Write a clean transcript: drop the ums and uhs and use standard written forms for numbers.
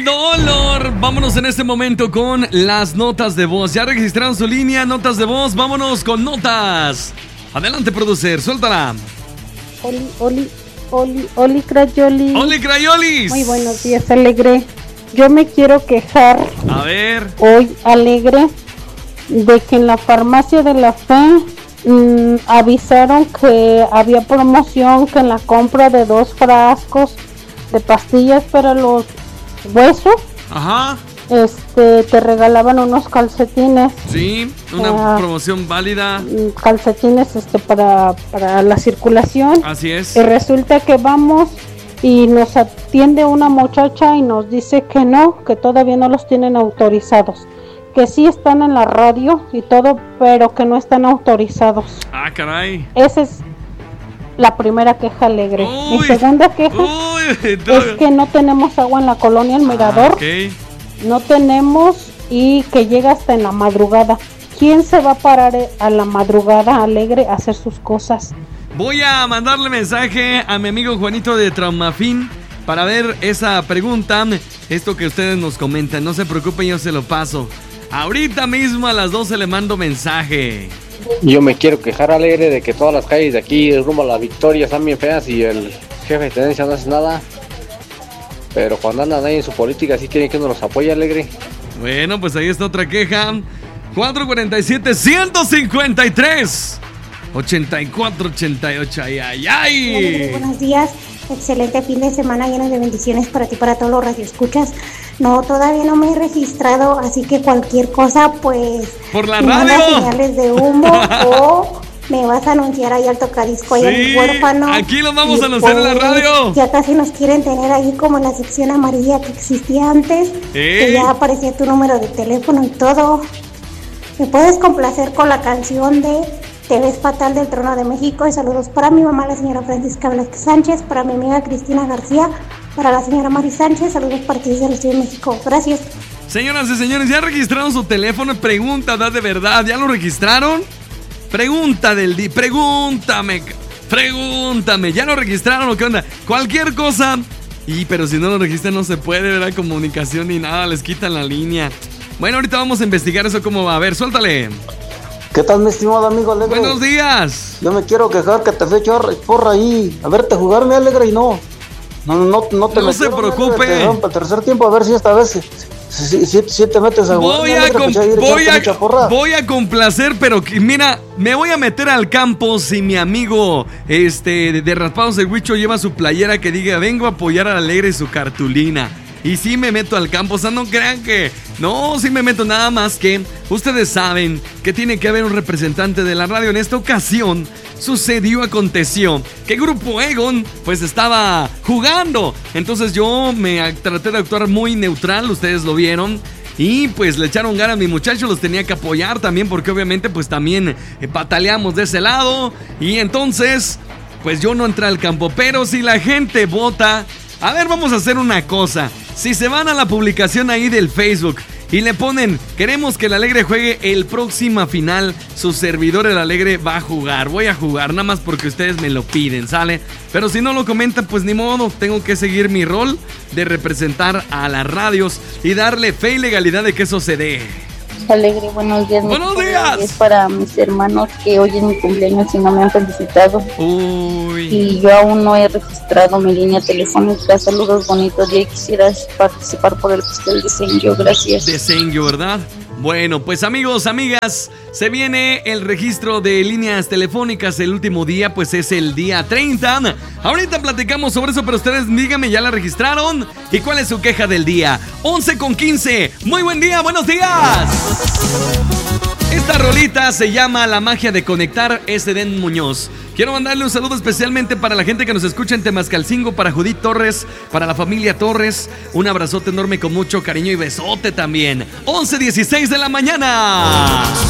el dolor. Vámonos en este momento con las notas de voz. Ya registraron su línea, notas de voz. Vámonos con notas. Adelante, producer, suéltala. Oli Crayoli. Oli Crayolis. Muy buenos días, Alegre. Yo me quiero quejar. A ver. Hoy, Alegre, de que en la farmacia de la Fe avisaron que había promoción, que en la compra de 2 frascos de pastillas para los huesos, Ajá. te regalaban unos calcetines. Sí, una promoción válida. Calcetines para la circulación. Así es. Y resulta que vamos y nos atiende una muchacha y nos dice que no, que todavía no los tienen autorizados, que sí están en la radio y todo, pero que no están autorizados. Ah, caray. Esa es la primera queja, Alegre. Uy. Mi segunda queja es que no tenemos agua en la colonia El Mirador. Okay. No tenemos, y que llega hasta en la madrugada. ¿Quién se va a parar a la madrugada, Alegre, a hacer sus cosas? Voy a mandarle mensaje a mi amigo Juanito de Traumafin para ver esa pregunta, esto que ustedes nos comentan. No se preocupen, yo se lo paso. Ahorita mismo a las 12 le mando mensaje. Yo me quiero quejar, Alegre, de que todas las calles de aquí rumbo a la Victoria están bien feas y el jefe de tenencia no hace nada. Pero cuando andan ahí en su política sí quieren que uno los apoye, Alegre. Bueno, pues ahí está otra queja. 447-153 8488. Ay, ay, ay. Buenos días, excelente fin de semana lleno de bendiciones para ti, para todos los radioescuchas. No, todavía no me he registrado, así que cualquier cosa, pues, por la me radio, mandas señales de humo o me vas a anunciar ahí al tocadisco, ahí en el huérfano. Aquí lo vamos a anunciar en la radio. Ya casi nos quieren tener ahí como en la sección amarilla que existía antes, que ya aparecía tu número de teléfono y todo. ¿Me puedes complacer con la canción de Te ves fatal del Trono de México? Y saludos para mi mamá, la señora Francisca Velázquez Sánchez, para mi amiga Cristina García, para la señora Mari Sánchez. Saludos para ti desde la Ciudad de México. Gracias. Señoras y señores, ¿ya registraron su teléfono? Pregunta, ¿da de verdad? ¿Ya lo registraron? Pregunta del día. Pregúntame. ¿Ya lo registraron o qué onda? Cualquier cosa. Pero si no lo registran no se puede, ¿verdad? Comunicación ni nada, les quitan la línea. Bueno, ahorita vamos a investigar eso cómo va. A ver, suéltale. ¿Qué tal, mi estimado amigo Alegre? Buenos días. Yo me quiero quejar que te fui a echar porra ahí, a verte jugar, mi Alegre, y no te no se preocupe. Te para el tercer tiempo, a ver si esta vez si te metes a jugar. Voy a complacer, pero mira, me voy a meter al campo si mi amigo de Raspados el Huicho lleva su playera que diga vengo a apoyar al Alegre y su cartulina. Y sí me meto al campo, o sea, no crean que... No, sí me meto, nada más que ustedes saben que tiene que haber un representante de la radio. En esta ocasión aconteció que Grupo Egon pues estaba jugando. Entonces yo me traté de actuar muy neutral, ustedes lo vieron. Y pues le echaron ganas a mi muchacho, los tenía que apoyar también porque obviamente pues también pataleamos de ese lado. Y entonces pues yo no entré al campo, pero si la gente vota... A ver, vamos a hacer una cosa. Si se van a la publicación ahí del Facebook y le ponen, queremos que el Alegre juegue el próxima final, su servidor el Alegre va a jugar. Voy a jugar, nada más porque ustedes me lo piden, ¿sale? Pero si no lo comentan, pues ni modo, tengo que seguir mi rol de representar a las radios y darle fe y legalidad de que eso se dé. Alegre, buenos días. Buenos días. Es para mis hermanos que hoy es mi cumpleaños y no me han felicitado. Uy. Y yo aún no he registrado mi línea telefónica. Saludos bonitos. Y quisieras participar por el pastel de Senyo. Gracias. De Senyo, ¿verdad? Bueno, pues amigos, amigas, se viene el registro de líneas telefónicas. El último día, pues es el día 30. Ahorita platicamos sobre eso, pero ustedes díganme, ¿ya la registraron? ¿Y cuál es su queja del día? 11:15. Muy buen día, buenos días. Esta rolita se llama La magia de conectar, es de Den Muñoz. Quiero mandarle un saludo especialmente para la gente que nos escucha en Temascalcingo, para Judith Torres, para la familia Torres. Un abrazote enorme con mucho cariño y besote también. 11:16 de la mañana.